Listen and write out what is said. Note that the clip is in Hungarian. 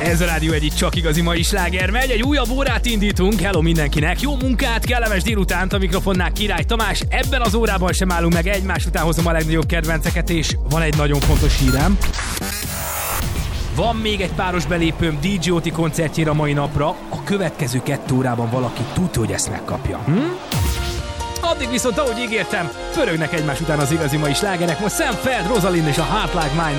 Ez a Rádió egyik csak igazi mai sláger megy, egy újabb órát indítunk, hello mindenkinek, jó munkát, kellemes délutánt, a mikrofonnál Király Tamás, ebben az órában sem állunk meg, egymás után hozom a legnagyobb kedvenceket, és van egy nagyon fontos hírem. Van még egy páros belépőm DJ Oti koncertjére a mai napra, a következő 2 órában valaki tudja, hogy ezt megkapja. Addig viszont, ahogy ígértem, pörögnek egymás után az igazi mai slágerek, most Sam Feld, Rosalind és a Heart Like Mine